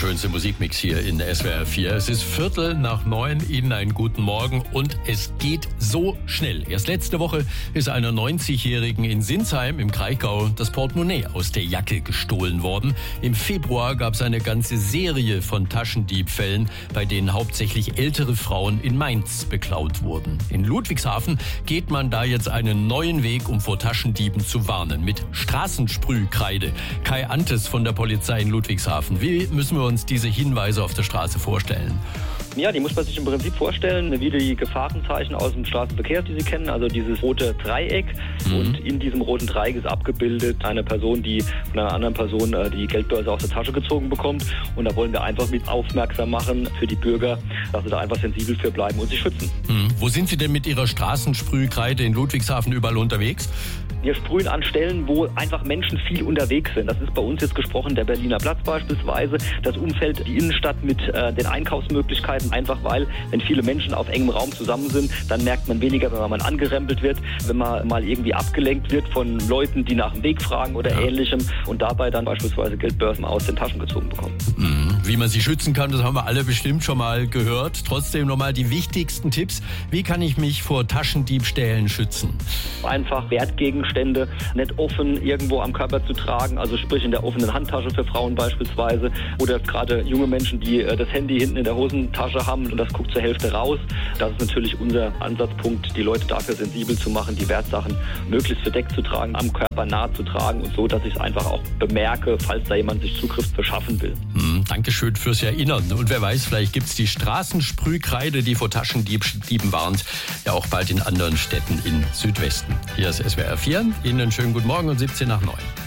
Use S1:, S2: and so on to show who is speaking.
S1: schönste Musikmix hier in SWR 4. Es ist 8:45. Ihnen einen guten Morgen und es geht so schnell. Erst letzte Woche ist einer 90-Jährigen in Sinsheim im Kraichgau das Portemonnaie aus der Jacke gestohlen worden. Im Februar gab es eine ganze Serie von Taschendiebfällen, bei denen hauptsächlich ältere Frauen in Mainz beklaut wurden. In Ludwigshafen geht man da jetzt einen neuen Weg, um vor Taschendieben zu warnen. Mit Straßensprühkreide. Kai Antes von der Polizei in Ludwigshafen. Wie müssen wir uns diese Hinweise auf der Straße vorstellen?
S2: Ja, die muss man sich im Prinzip vorstellen, wie die Gefahrenzeichen aus dem Straßenverkehr, die Sie kennen, also dieses rote Dreieck. Und in diesem roten Dreieck ist abgebildet eine Person, die von einer anderen Person die Geldbörse aus der Tasche gezogen bekommt. Und da wollen wir einfach mit aufmerksam machen für die Bürger, dass sie da einfach sensibel für bleiben und sich schützen.
S1: Wo sind Sie denn mit Ihrer Straßensprühkreide in Ludwigshafen überall unterwegs?
S2: Wir sprühen an Stellen, wo einfach Menschen viel unterwegs sind. Das ist bei uns jetzt gesprochen der Berliner Platz beispielsweise, das Umfeld, die Innenstadt mit den Einkaufsmöglichkeiten, einfach weil, wenn viele Menschen auf engem Raum zusammen sind, dann merkt man weniger, wenn man angerempelt wird, wenn man mal irgendwie abgelenkt wird von Leuten, die nach dem Weg fragen oder Ähnlichem und dabei dann beispielsweise Geldbörsen aus den Taschen gezogen bekommen.
S1: Wie man sie schützen kann, das haben wir alle bestimmt schon mal gehört. Trotzdem nochmal die wichtigsten Tipps. Wie kann ich mich vor Taschendiebstählen schützen?
S2: Einfach Wertgegenstände nicht offen irgendwo am Körper zu tragen, also sprich in der offenen Handtasche für Frauen beispielsweise oder gerade junge Menschen, die das Handy hinten in der Hosentasche haben und das guckt zur Hälfte raus. Das ist natürlich unser Ansatzpunkt, die Leute dafür sensibel zu machen, die Wertsachen möglichst verdeckt zu tragen, am Körper nah zu tragen und so, dass ich es einfach auch bemerke, falls da jemand sich Zugriff verschaffen will.
S1: Dankeschön fürs Erinnern. Und wer weiß, vielleicht gibt es die Straßensprühkreide, die vor Taschendieben warnt, ja auch bald in anderen Städten im Südwesten. Hier ist SWR 4. Ihnen einen schönen guten Morgen und 7:17.